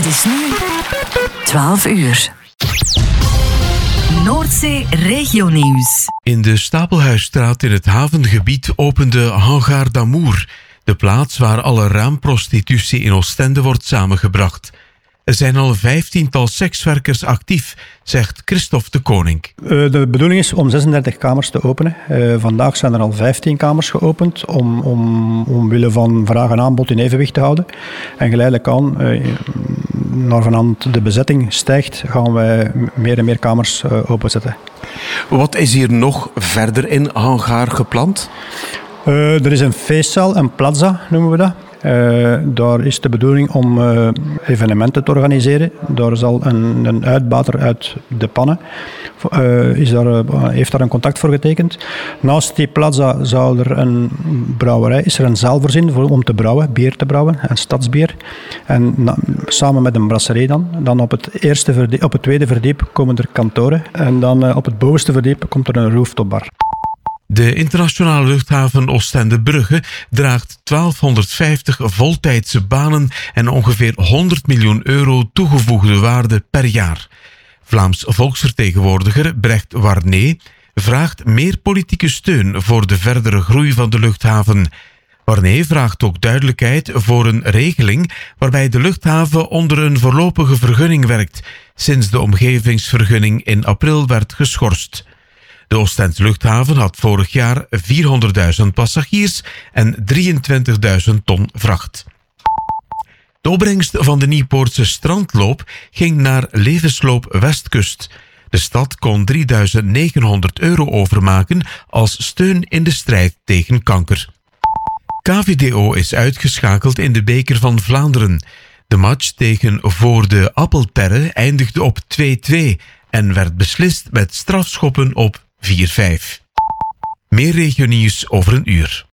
Het is nu 12 uur. Noordzee Regionieuws. In de Stapelhuisstraat in het havengebied opende Hangar d'Amour, de plaats waar alle raamprostitutie in Oostende wordt samengebracht. Er zijn al 15-tal sekswerkers actief, zegt Christophe de Koning. De bedoeling is om 36 kamers te openen. Vandaag zijn er al 15 kamers geopend omwille van vraag en aanbod in evenwicht te houden. En geleidelijk aan, naarmate de bezetting stijgt, gaan wij meer en meer kamers openzetten. Wat is hier nog verder in Hangar gepland? Er is een feestzaal, een plaza noemen we dat. Daar is de bedoeling om evenementen te organiseren. Daar zal een uitbater uit de pannen heeft daar een contact voor getekend. Naast die plaza zal er een brouwerij, is er een zaal voorzien om te brouwen, bier te brouwen, een stadsbier. En samen met een brasserie dan op het tweede verdiep komen er kantoren en dan op het bovenste verdiep komt er een rooftopbar. De internationale luchthaven Oostende-Brugge draagt 1250 voltijdse banen en ongeveer 100 miljoen euro toegevoegde waarde per jaar. Vlaams volksvertegenwoordiger Brecht Warnet vraagt meer politieke steun voor de verdere groei van de luchthaven. Warnet vraagt ook duidelijkheid voor een regeling waarbij de luchthaven onder een voorlopige vergunning werkt, sinds de omgevingsvergunning in april werd geschorst. De Oostende luchthaven had vorig jaar 400.000 passagiers en 23.000 ton vracht. De opbrengst van de Nieuwpoortse strandloop ging naar Levensloop Westkust. De stad kon €3.900 overmaken als steun in de strijd tegen kanker. KVDO is uitgeschakeld in de beker van Vlaanderen. De match tegen Voor de Appelterre eindigde op 2-2 en werd beslist met strafschoppen op 4-5. Meer regionieuws over een uur.